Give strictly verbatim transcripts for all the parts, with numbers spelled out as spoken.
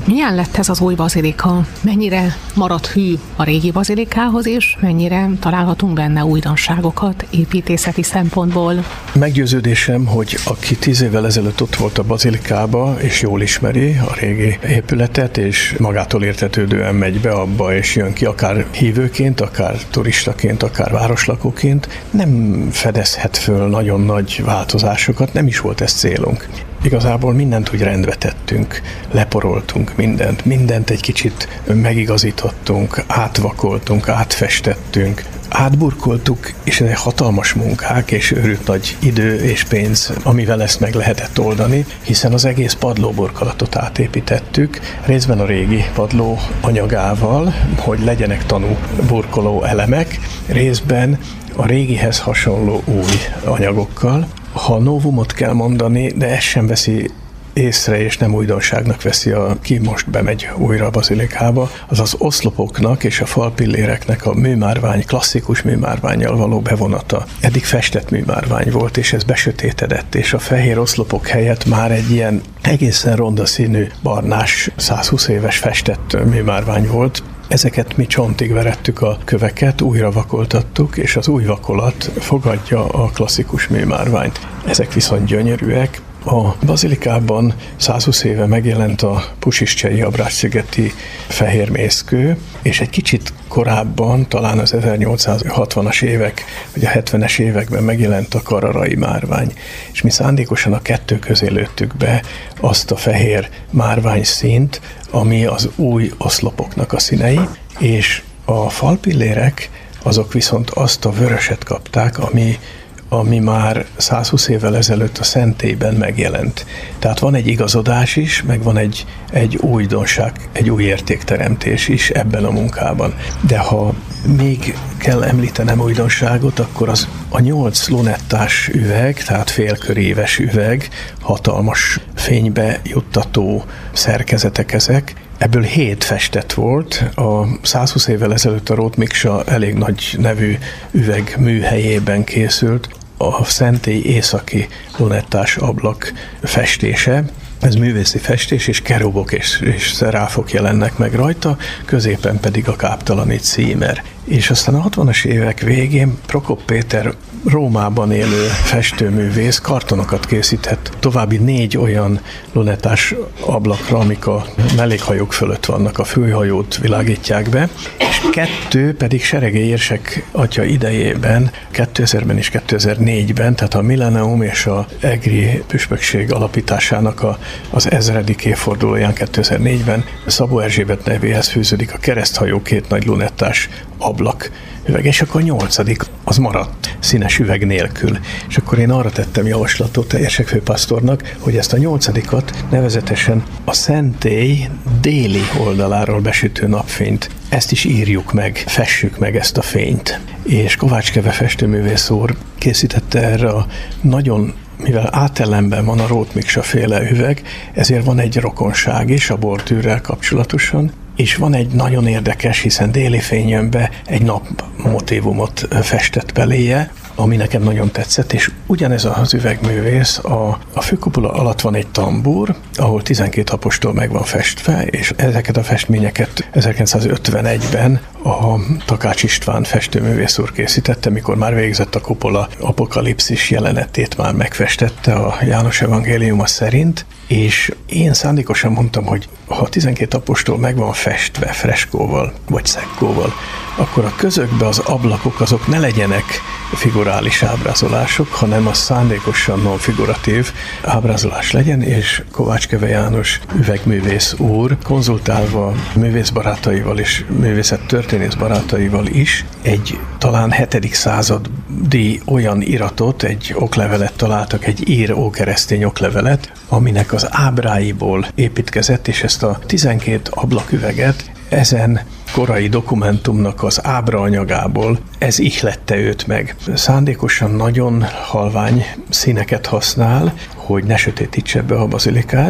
Milyen lett ez az új bazilika? Mennyire maradt hű a régi bazilikához, és mennyire találhatunk benne újdonságokat építészeti szempontból? Meggyőződésem, hogy aki tíz évvel ezelőtt ott volt a bazilikába, és jól ismeri a régi épületet, és magától értetődően megy be abba, és jön ki, akár hívőként, akár turistaként, akár városlakóként, nem fedezhet föl nagyon nagy változásokat, nem is volt ez célunk. Igazából mindent úgy rendbe tettünk, leporoltunk mindent, mindent egy kicsit megigazítottunk, átvakoltunk, átfestettünk, átburkoltuk, és ezek hatalmas munkák, és őrült nagy idő és pénz, amivel ezt meg lehetett oldani, hiszen az egész padlóburkolatot átépítettük, részben a régi padló anyagával, hogy legyenek tanú burkoló elemek, részben a régihez hasonló új anyagokkal. Ha novumot kell mondani, de ez sem veszi észre, és nem újdonságnak veszi, aki most bemegy újra a bazilikába, az az oszlopoknak és a falpilléreknek a műmárvány, klasszikus műmárvánnyal való bevonata. Eddig festett műmárvány volt, és ez besötétedett, és a fehér oszlopok helyett már egy ilyen egészen ronda színű, barnás, százhúsz éves festett műmárvány volt. Ezeket mi csontig verettük a köveket, újra vakoltattuk, és az új vakolat fogadja a klasszikus műmárványt. Ezek viszont gyönyörűek. A bazilikában százhúsz éve megjelent a Pusischei Abrácsszigeti fehérmészkő, és egy kicsit korábban, talán az ezernyolcszázhatvanas évek, vagy a hetvenes években megjelent a kararai márvány. És mi szándékosan a kettő közé lőttük be azt a fehér márvány színt, ami az új oszlopoknak a színei, és a falpillérek azok viszont azt a vöröset kapták, ami ami már százhúsz évvel ezelőtt a szentélyben megjelent. Tehát van egy igazodás is, meg van egy, egy újdonság, egy új értékteremtés is ebben a munkában. De ha még kell említenem újdonságot, akkor az a nyolc lunettás üveg, tehát félköréves üveg, hatalmas fénybe juttató szerkezetek ezek. Ebből hét festett volt. A százhúsz évvel ezelőtt a Roth Miksa elég nagy nevű üveg műhelyében készült. A szentély északi lunettás ablak festése. Ez művészi festés, és kerubok és, és szeráfok jelennek meg rajta, középen pedig a káptalani címer. És aztán a hatvanas évek végén Prokop Péter Rómában élő festőművész kartonokat készített további négy olyan lunettás ablakra, amik a mellékhajók fölött vannak, a főhajót világítják be, és kettő pedig Seregély érsek atya idejében, kétezerben és kétezer-négyben, tehát a Millennium és a egri püspökség alapításának a, az ezredik évfordulóján kétezer-négyben Szabó Erzsébet nevéhez fűződik a kereszthajó két nagy lunettás ablak üveg, és akkor a nyolcadik az maradt színes üveg nélkül. És akkor én arra tettem javaslatot Érsek főpásztornak, hogy ezt a nyolcadikat nevezetesen a szentély déli oldaláról besütő napfényt, ezt is írjuk meg, fessük meg ezt a fényt. És Kovács Keve festőművész úr készítette erre a nagyon, mivel átellenben van a Roth Miksa féle üveg, ezért van egy rokonság is a bordűrrel kapcsolatosan, és van egy nagyon érdekes, hiszen déli fény jön be, egy napmotívumot festett beléje, ami nekem nagyon tetszett, és ugyanez az üvegművész, a, a főkupola alatt van egy tambúr, ahol tizenkét apostol meg van festve, és ezeket a festményeket ezerkilencszázötvenegyben a Takács István festőművész úr készítette, mikor már végzett a kupola apokalipszis jelenetét, már megfestette a János evangéliuma szerint, és én szándékosan mondtam, hogy ha tizenkét apostol meg van festve freskóval, vagy szekkóval, akkor a közökbe az ablakok azok ne legyenek figurális ábrázolások, hanem az szándékosan non-figuratív ábrázolás legyen, és Kovács Keve János üvegművész úr konzultálva művészbarátaival és művészettörténész barátaival is egy talán hetedik századi olyan iratot, egy oklevelet találtak, egy ír ókeresztény oklevelet, aminek az ábráiból építkezett, és ezt a tizenkét ablaküveget ezen korai dokumentumnak az ábraanyagából ez ihlette őt meg. Szándékosan nagyon halvány színeket használ, hogy ne sötétítse be a bazilikát,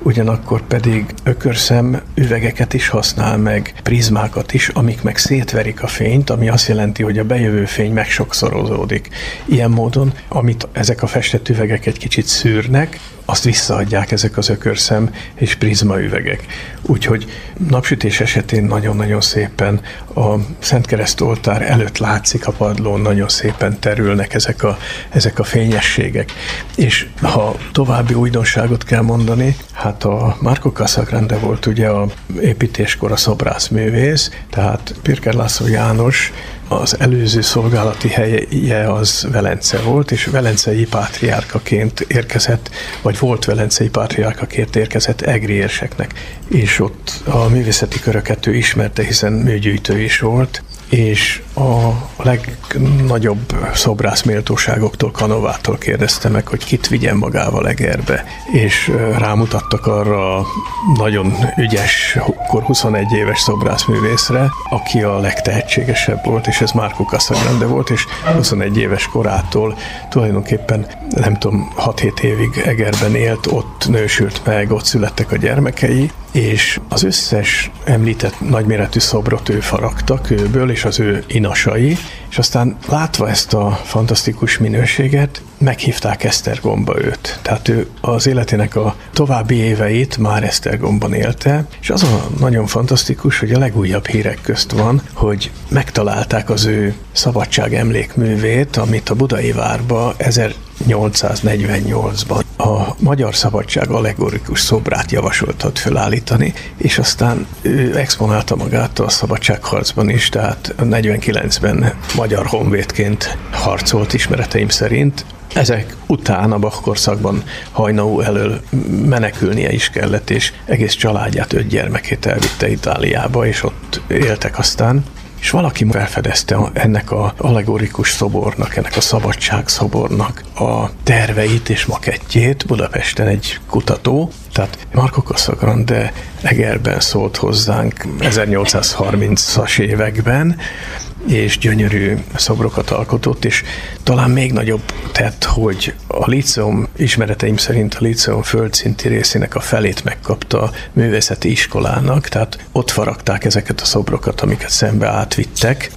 ugyanakkor pedig ökörszem üvegeket is használ meg, prizmákat is, amik meg szétverik a fényt, ami azt jelenti, hogy a bejövő fény megsokszorozódik. Ilyen módon, amit ezek a festett üvegek egy kicsit szűrnek, azt visszaadják ezek az ökörszem és prizma üvegek. Úgyhogy napsütés esetén nagyon-nagyon szépen a Szent Kereszt oltár előtt látszik a padlón, nagyon szépen terülnek ezek a, ezek a fényességek. És ha további újdonságot kell mondani, hát a Marco Casagrande volt ugye a építéskor a szobrászművész, tehát Pirker László János az előző szolgálati helye az Velence volt, és velencei pátriárkaként érkezett, vagy volt velencei pátriárkaként érkezett egri érseknek. És ott a művészeti köröket ő ismerte, hiszen műgyűjtő is volt, és a legnagyobb szobrászméltóságoktól, Canovától kérdezte meg, hogy kit vigyen magával Egerbe, és rámutattak arra a nagyon ügyes, akkor huszonegy éves szobrászművészre, aki a legtehetségesebb volt, és ez Marco Casagrande volt, és huszonegy éves korától tulajdonképpen nem tudom, hat-hét évig Egerben élt, ott nősült meg, ott születtek a gyermekei, és az összes említett nagyméretű szobrot ő faragta kőből, és az ő inasai, és aztán látva ezt a fantasztikus minőséget, meghívták Esztergomba őt. Tehát ő az életének a további éveit már Esztergomban élte, és az a nagyon fantasztikus, hogy a legújabb hírek közt van, hogy megtalálták az ő szabadság emlékművét, amit a Budai Várba ezernyolcszáznegyvennyolcban a Magyar Szabadság allegorikus szobrát javasoltad felállítani, és aztán ő exponálta magát a szabadságharcban is, tehát negyvenkilencben magyar honvédként harcolt ismereteim szerint. Ezek után a Bach korszakban Haynau elől menekülnie is kellett, és egész családját, öt gyermekét elvitte Itáliába, és ott éltek aztán. És valaki felfedezte ennek az allegorikus szobornak, ennek a szabadság szobornak a terveit és makettjét, Budapesten egy kutató, tehát Marco Casagrande Egerben szólt hozzánk ezernyolcszázharmincas években, és gyönyörű szobrokat alkotott, és talán még nagyobb tett, hogy a líceum, ismereteim szerint a líceum földszinti részének a felét megkapta a művészeti iskolának, tehát ott faragták ezeket a szobrokat, amiket szembe átvittek,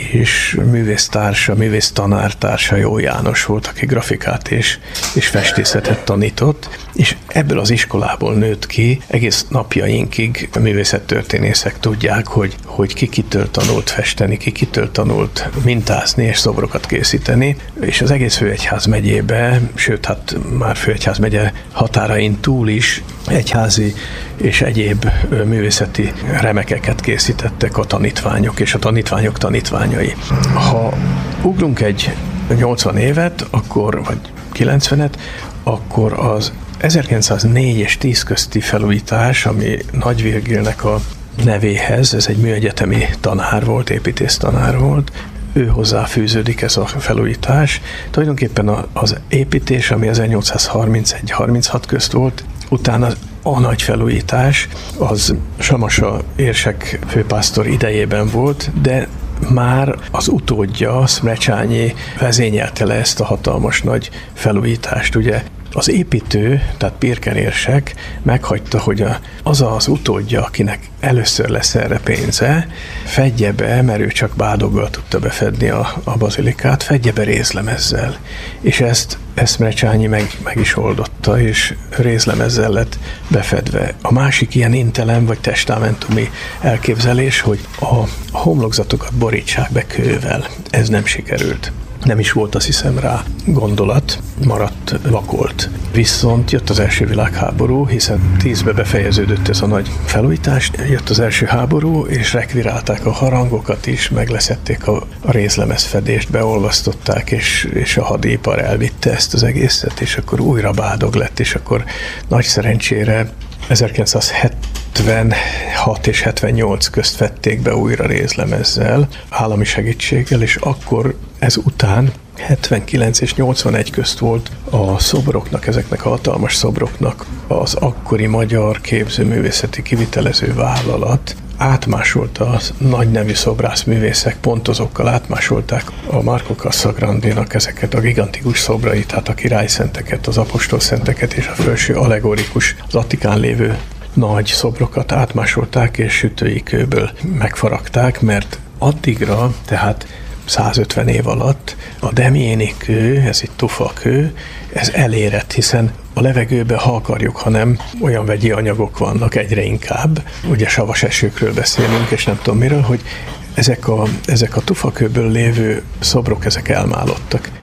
és művésztársa, művész tanártársa Jó János volt, aki grafikát és, és festészetet tanított, és ebből az iskolából nőtt ki, egész napjainkig a művészettörténészek tudják, hogy, hogy ki kitől tanult festeni, ki kitől tanult mintázni és szobrokat készíteni, és az egész Főegyház megyébe, sőt, hát már Főegyház megye határain túl is egyházi és egyéb művészeti remekeket készítettek a tanítványok és a tanítványok tanítványai. Ha ugrunk egy nyolcvan évet, akkor, vagy kilencvenet, akkor az ezerkilencszáznégy és tíz közti felújítás, ami Nagy Virgilnek a nevéhez, ez egy műegyetemi tanár volt, építész tanár volt, ő hozzá fűződik ez a felújítás. Tulajdonképpen az építés, ami ezernyolcszázharmincegy harminchat közt volt, utána a nagy felújítás, az Samasa érsek főpásztor idejében volt, de már az utódja, Szmrecsányi vezényelte le ezt a hatalmas nagy felújítást. Ugye az építő, tehát Pirker érsek meghagyta, hogy a, az az utódja, akinek először lesz erre pénze, fedje be, mert ő csak bádoggal tudta befedni a, a bazilikát, fedje be rézlemezzel. És ezt Szmrecsányi meg, meg is oldotta, és rézlemezzel lett befedve. A másik ilyen intelem, vagy testamentumi elképzelés, hogy a homlokzatokat borítsák be kővel. Ez nem sikerült. Nem is volt, azt hiszem, rá gondolat, maradt vakolt. Viszont jött az első világháború, hiszen tízbe befejeződött ez a nagy felújítás, jött az első háború, és rekvirálták a harangokat is, megleszették a, a rézlemezfedést, beolvasztották, és, és a hadipar elvitte ezt az egészet, és akkor újra bádog lett, és akkor nagy szerencsére ezerkilencszázhetvenhat és hetvennyolc közt vették be újra rézlemezzel, állami segítséggel, és akkor ez után hetvenkilenc és nyolcvanegy közt volt a szobroknak, ezeknek a hatalmas szobroknak az akkori magyar képzőművészeti kivitelező vállalat, átmásolta a nagy nevű szobrászművészek, pontozokkal átmásolták a Marco Casagrande-nak ezeket a gigantikus szobrait, tehát a királyszenteket, az apostolszenteket és a felső allegorikus, az Attikán lévő nagy szobrokat átmásolták és sütői kőből megfaragták, mert addigra, tehát százötven év alatt a Damieni kő, ez itt tufa kő, ez elérett, hiszen a levegőben, ha akarjuk, hanem olyan vegyi anyagok vannak egyre inkább, ugye savas esőkről beszélünk, és nem tudom miről, hogy ezek a, ezek a tufakőből lévő szobrok, ezek elmálottak.